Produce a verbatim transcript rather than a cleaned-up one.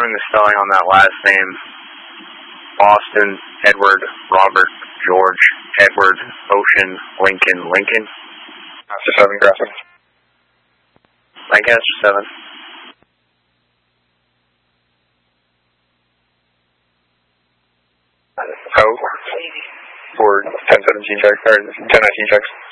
confirming the spelling on that last name. Boston, Edward, Robert, George, Edward, Ocean, Lincoln, Lincoln. Master seven, grasping. Lancaster seven. Oh, for ten seventeen checks, or ten nineteen checks.